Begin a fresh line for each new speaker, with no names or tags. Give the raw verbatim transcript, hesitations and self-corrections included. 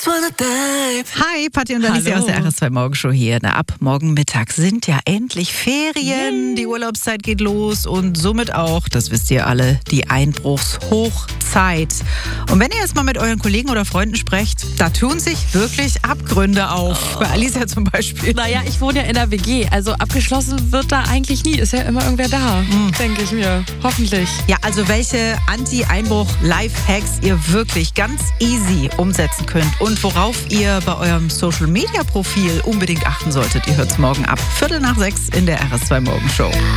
Hi, Patti und Alicia aus der R S zwei Morgenshow hier. Na, ab morgen Mittag sind ja endlich Ferien. Die Urlaubszeit geht los und somit auch, das wisst ihr alle, die Einbruchshochzeit. Und wenn ihr jetzt mal mit euren Kollegen oder Freunden sprecht, da tun sich wirklich Abgründe auf. Oh. Bei Alicia zum Beispiel.
Naja, ich wohne ja in der W G, also abgeschlossen wird da eigentlich nie. Ist ja immer irgendwer da, mhm. denke ich mir. Hoffentlich.
Ja, also welche Anti-Einbruch-Lifehacks ihr wirklich ganz easy umsetzen könnt und worauf ihr bei eurem Social-Media-Profil unbedingt achten solltet. Ihr hört's morgen ab Viertel nach sechs in der R S zwei Morgenshow.